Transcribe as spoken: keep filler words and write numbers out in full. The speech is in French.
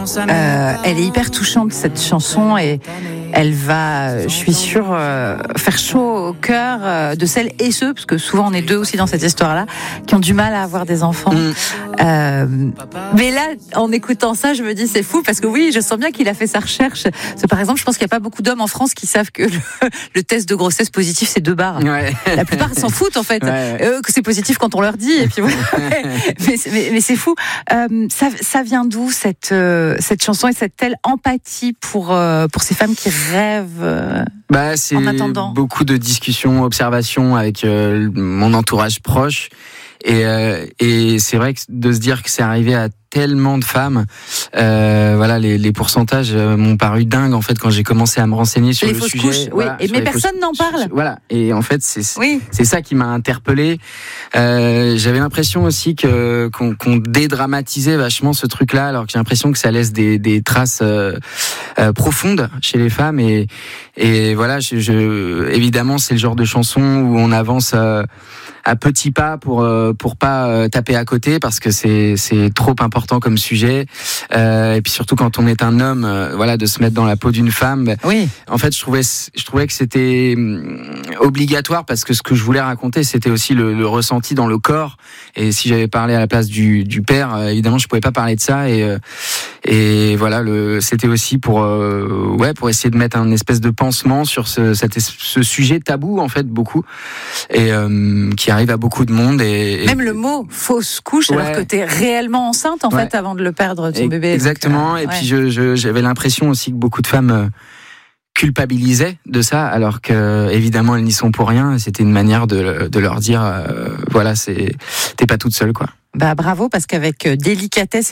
Euh, elle est hyper touchante cette chanson et elle va, je suis sûre, euh, faire chaud au cœur euh, de celles et ceux, parce que souvent on est deux aussi dans cette histoire-là, qui ont du mal à avoir des enfants. Mmh. Euh, mais là, en écoutant ça, je me dis c'est fou parce que oui, je sens bien qu'il a fait sa recherche. Parce que, par exemple, je pense qu'il n'y a pas beaucoup d'hommes en France qui savent que le, le test de grossesse positif c'est deux barres. Ouais. La plupart s'en foutent en fait, ouais, ouais. Euh, que c'est positif quand on leur dit. Et puis voilà. mais, mais, mais c'est fou. Euh, ça, ça vient d'où cette euh, cette chanson et cette telle empathie pour euh, pour ces femmes qui rêvent euh, bah, c'est en attendant. Beaucoup de discussions, observations avec euh, mon entourage proche. Et, euh, et c'est vrai que de se dire que c'est arrivé à tellement de femmes, euh, voilà, les, les pourcentages m'ont paru dingues en fait quand j'ai commencé à me renseigner sur les le fausses sujet. Couches, voilà, oui. Et mais personne fausses... n'en parle. Voilà. Et en fait, c'est oui. c'est ça qui m'a interpellé. Euh, j'avais l'impression aussi que qu'on, qu'on dédramatisait vachement ce truc-là, alors que j'ai l'impression que ça laisse des, des traces euh, euh, profondes chez les femmes. Et, et voilà, je, je, évidemment, c'est le genre de chanson où on avance. Euh, à petits pas pour euh, pour pas euh, taper à côté parce que c'est c'est trop important comme sujet euh, et puis surtout quand on est un homme euh, voilà de se mettre dans la peau d'une femme. Oui. En fait, je trouvais je trouvais que c'était obligatoire parce que ce que je voulais raconter c'était aussi le, le ressenti dans le corps et si j'avais parlé à la place du du père euh, évidemment je pouvais pas parler de ça et euh, et voilà le c'était aussi pour euh, ouais pour essayer de mettre un espèce de pansement sur ce cette, ce sujet tabou en fait beaucoup et euh, qui arrive à beaucoup de monde et, et... même le mot fausse couche ouais. Alors que t'es réellement enceinte en ouais. fait avant de le perdre ton et bébé exactement donc, euh, et ouais. puis je, je j'avais l'impression aussi que beaucoup de femmes euh, culpabilisaient de ça alors que évidemment elles n'y sont pour rien c'était une manière de de leur dire euh, voilà c'est t'es pas toute seule quoi. Bah bravo parce qu'avec délicatesse